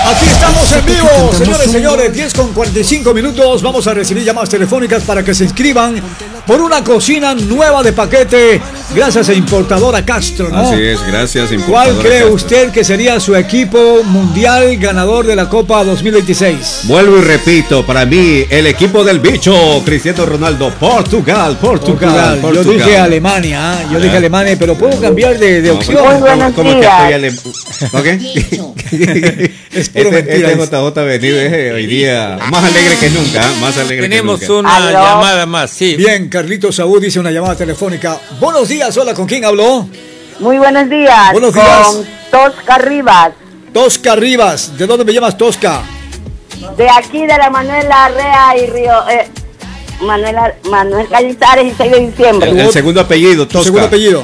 Aquí estamos en vivo, señores y señores, 10:45. Vamos a recibir llamadas telefónicas para que se inscriban por una cocina nueva de paquete, gracias a Importadora Castro, ¿no? Así es, gracias Importadora ¿Cuál cree Castro usted que sería su equipo mundial ganador de la Copa 2026? Vuelvo y repito, para mí, el equipo del bicho, Cristiano Ronaldo, Portugal. Yo dije Alemania, dije Alemania, pero puedo cambiar de opción. ¿Cómo que estoy ¿Okay? Es puro este JJ venido hoy día más alegre que nunca, más alegre Tenemos que nunca. una llamada más, sí. Bien, Carlitos Saúl dice una llamada telefónica. Buenos días, hola, ¿con quién habló? Muy buenos días. Buenos días. Con Tosca Rivas. Tosca Rivas, ¿de dónde me llamas, Tosca? De aquí, de la Manuel Arrea y Río... Manuel Cañizares y 6 de diciembre. El segundo apellido, ¿Tu Tosca. segundo apellido?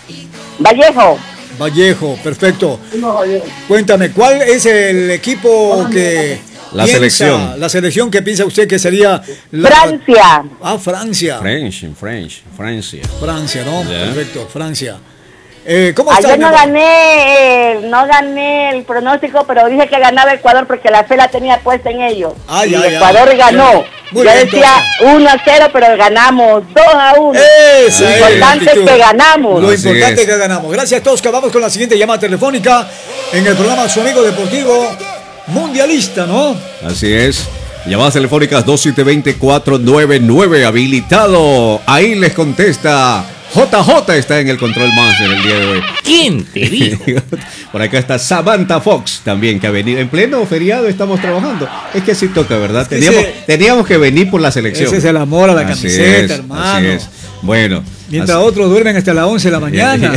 Vallejo, perfecto. Cuéntame, ¿cuál es el equipo que la selección que piensa usted que sería Francia. Francia. Francia, ¿no? Yeah. Perfecto, Francia. ¿Cómo está? Ayer no gané el pronóstico, pero dije que ganaba Ecuador porque la fe la tenía puesta en ellos. Y Ecuador ganó. Yo decía 1-0, pero ganamos 2-1. Lo importante es que ganamos. Lo importante es que ganamos. Gracias, Tosca. Vamos con la siguiente llamada telefónica en el programa Su Amigo Deportivo Mundialista, ¿no? Así es. Llamadas telefónicas 272499 habilitado. Ahí les contesta JJ, está en el control master el día de hoy. ¿Quién te dijo? Por acá está Samantha Fox también, que ha venido en pleno feriado, estamos trabajando. Es que así toca, ¿verdad? Teníamos que venir por la selección. Ese es el amor a la camiseta, hermano. Así es. Bueno. Mientras otros duermen hasta las 11 de la mañana.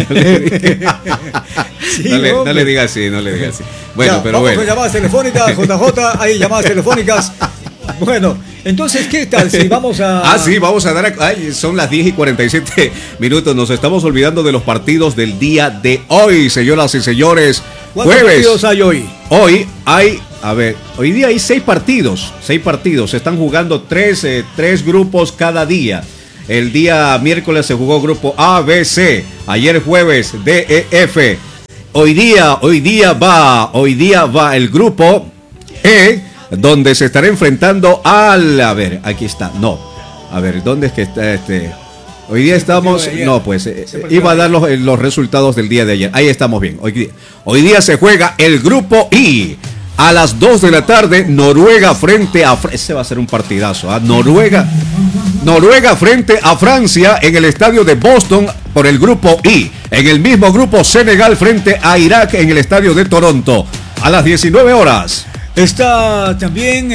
No le diga así. Bueno, ya, pero vamos con llamadas telefónicas, JJ, hay llamadas telefónicas. Bueno, entonces, ¿qué tal si vamos a...? Sí, vamos a dar... son las 10:47. Nos estamos olvidando de los partidos del día de hoy, señoras y señores. ¿Cuántos partidos hay hoy? Hoy hay... hoy día hay 6 partidos. 6 partidos. Se están jugando 3 grupos cada día. El día miércoles se jugó grupo A, B, C. Ayer jueves D, E, F. Hoy día va el grupo E, donde se estará enfrentando al... aquí está. No. ¿Dónde es que está Hoy día estamos... No, pues iba a dar los resultados del día de ayer. Ahí estamos bien. Hoy día se juega el grupo I. A las 2 de la tarde, Noruega frente a... Ese va a ser un partidazo. Noruega frente a Francia en el estadio de Boston por el grupo I. En el mismo grupo, Senegal frente a Irak en el estadio de Toronto. A las 19 horas. Está también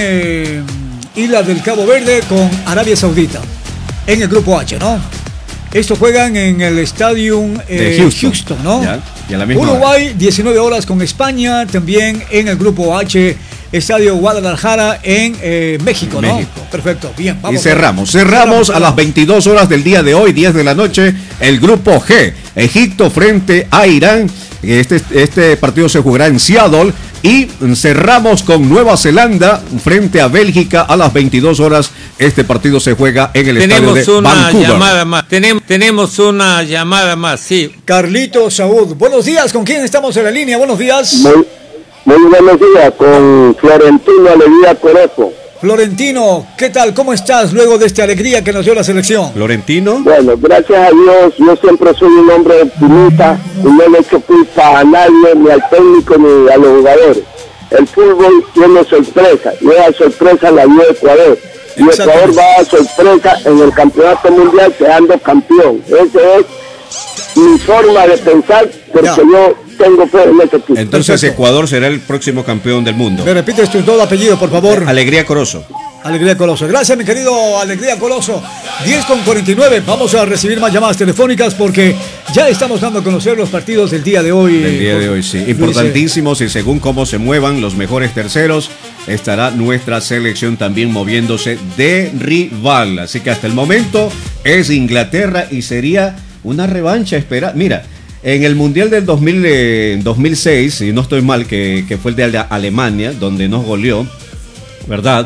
Islas del Cabo Verde con Arabia Saudita en el grupo H, ¿no? Estos juegan en el estadio de Houston, ¿no? Ya la misma Uruguay, hora. 19 horas con España, también en el grupo H, estadio Guadalajara en México, ¿no? Perfecto, bien. Vamos y cerramos a las 22 horas del día de hoy, 10 de la noche, el grupo G, Egipto frente a Irán. Este partido se jugará en Seattle. Y cerramos con Nueva Zelanda frente a Bélgica a las 22 horas. Este partido se juega en el estadio de Vancouver. Tenemos una llamada más, sí. Carlitos Saúl, buenos días, ¿con quién estamos en la línea? Buenos días. Muy buenos días, con Florentino Alegría Corozo. Florentino, ¿qué tal? ¿Cómo estás luego de esta alegría que nos dio la selección? Florentino. Bueno, gracias a Dios, yo siempre soy un hombre optimista y no le echo culpa a nadie, ni al técnico, ni a los jugadores. El fútbol tiene sorpresa, y esa sorpresa la dio Ecuador. Y Ecuador va a sorpresa en el campeonato mundial quedando campeón. Esa es mi forma de pensar, porque yo tengo fe en este equipo. Entonces perfecto. Ecuador será el próximo campeón del mundo. ¿Me repites tus dos apellidos, por favor? Alegría Corozo. Alegría Coloso. Gracias, mi querido Alegría Coloso. 10:49. Vamos a recibir más llamadas telefónicas porque ya estamos dando a conocer los partidos del día de hoy. Del día de hoy, sí. Importantísimos y según cómo se muevan los mejores terceros, estará nuestra selección también moviéndose de rival. Así que hasta el momento es Inglaterra y sería una revancha esperada. Mira, en el Mundial del 2006, si no estoy mal, que fue el de Alemania, donde nos goleó, ¿verdad?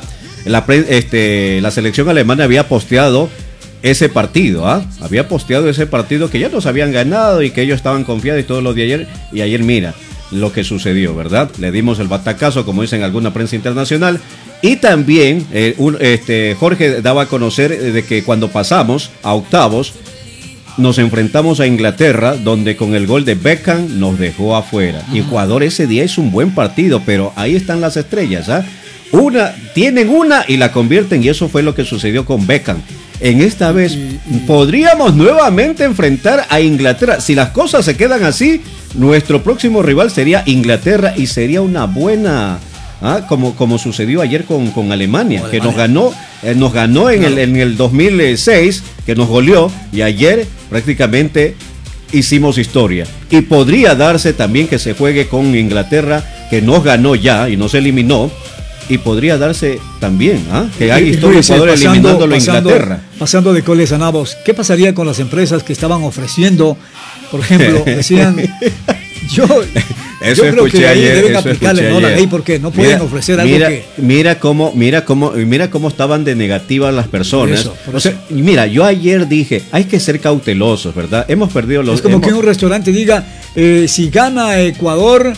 La selección alemana había posteado ese partido, había posteado ese partido que ya nos habían ganado y que ellos estaban confiados y todo lo de ayer. Y ayer, mira, lo que sucedió, ¿verdad? Le dimos el batacazo, como dicen alguna prensa internacional. Y también Jorge daba a conocer de que cuando pasamos a octavos, nos enfrentamos a Inglaterra, donde con el gol de Beckham nos dejó afuera. Ecuador ese día es un buen partido, pero ahí están las estrellas, ¿ah? Tienen una y la convierten, y eso fue lo que sucedió con Beckham. En esta vez podríamos nuevamente enfrentar a Inglaterra. Si las cosas se quedan así, nuestro próximo rival sería Inglaterra, y sería una buena... como sucedió ayer con Alemania, que nos ganó en el 2006, que nos goleó, y ayer prácticamente hicimos historia. Y podría darse también que se juegue con Inglaterra, que nos ganó ya y nos eliminó, y podría darse también que hay historia de Ecuador eliminándolo a Inglaterra. Pasando de coles a nabos, ¿qué pasaría con las empresas que estaban ofreciendo, por ejemplo, decían... Yo creo que ahí deben aplicarle la ley, porque no pueden ofrecer algo que... Mira cómo estaban de negativas las personas. Por eso. Mira, yo ayer dije, hay que ser cautelosos, ¿verdad? Hemos perdido los... Es como que un restaurante diga, si gana Ecuador,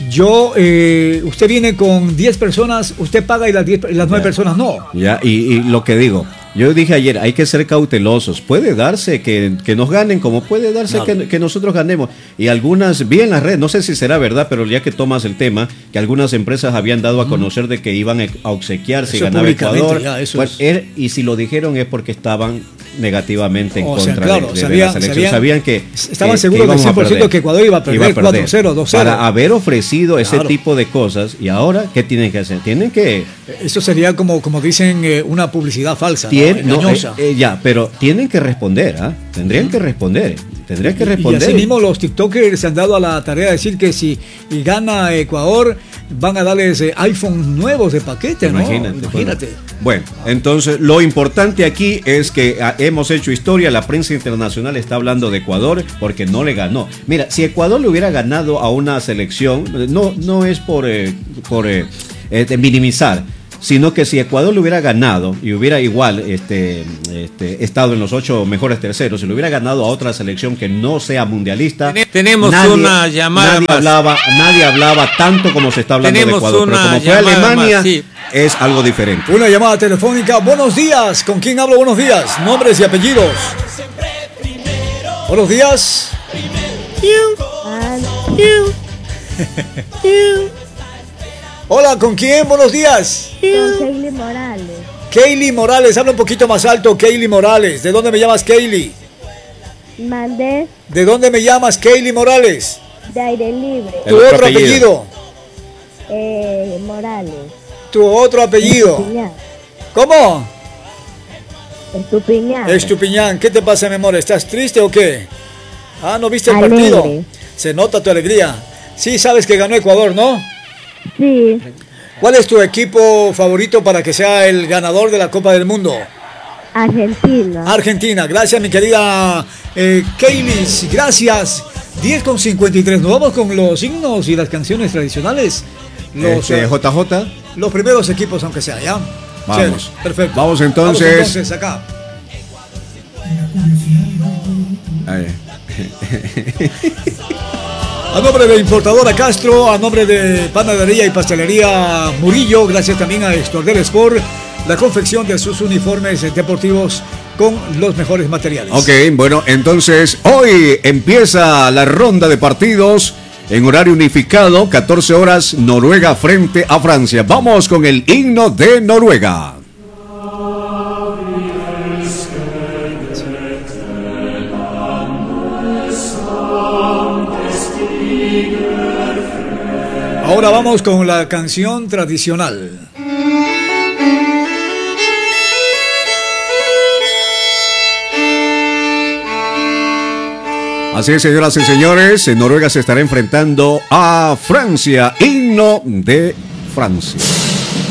usted viene con 10 personas, usted paga, y las 9 personas no. Ya, y lo que digo... Yo dije ayer, hay que ser cautelosos. Puede darse que nos ganen, como puede darse que nosotros ganemos. Y algunas, vi en las redes, no sé si será verdad, pero ya que tomas el tema, que algunas empresas habían dado a conocer de que iban a obsequiar si ganaba Ecuador. Y si lo dijeron es porque estaban negativamente en contra de la selección. Sabían que estaban seguros del 100% que Ecuador iba a perder 4-0, 2-0. Para haber ofrecido ese tipo de cosas, y ahora, ¿qué tienen que hacer? Tienen que... Eso sería como dicen, una publicidad falsa. Pero tienen que responder, tendrían que responder. Y así mismo los tiktokers se han dado a la tarea de decir que si gana Ecuador, van a darles iPhone nuevos de paquete, Imagínate. Bueno, entonces lo importante aquí es que hemos hecho historia. La prensa internacional está hablando de Ecuador porque no le ganó. Mira, si Ecuador le hubiera ganado a una selección, no es por minimizar, sino que si Ecuador le hubiera ganado y hubiera igual estado en los 8 mejores terceros, si le hubiera ganado a otra selección que no sea mundialista, tenemos una llamada nadie hablaba tanto como se está hablando de Ecuador, pero como fue Alemania, es algo diferente. Una llamada telefónica. Buenos días, ¿con quién hablo? Buenos días, nombres y apellidos. Buenos días. Hola, ¿con quién? Buenos días. Con Kaylee Morales. Kaylee Morales, habla un poquito más alto. Kaylee Morales, ¿de dónde me llamas, Kaylee? Mandé. ¿De dónde me llamas, Kaylee Morales? De Aire Libre. ¿Tu otro apellido? Morales. ¿Tu otro apellido? Estupiñán. ¿Cómo? Estupiñán. Estupiñán, ¿qué te pasa, mi amor? ¿Estás triste o qué? ¿No viste el partido? Se nota tu alegría. Sí, sabes que ganó Ecuador, ¿no? Sí. ¿Cuál es tu equipo favorito para que sea el ganador de la Copa del Mundo? Argentina. Argentina, gracias mi querida Kaylee, gracias. 10:53, nos vamos con los himnos y las canciones tradicionales. JJ. Los primeros equipos, aunque sea, ¿ya? Vamos. Sí, perfecto. Vamos entonces acá. A nombre de Importadora Castro, a nombre de Panadería y Pastelería Murillo, gracias también a Extordel Sport, la confección de sus uniformes deportivos con los mejores materiales. Ok, bueno, entonces hoy empieza la ronda de partidos en horario unificado, 14 horas, Noruega frente a Francia. Vamos con el himno de Noruega. Ahora vamos con la canción tradicional. Así es, señoras y señores, en Noruega se estará enfrentando a Francia, himno de Francia.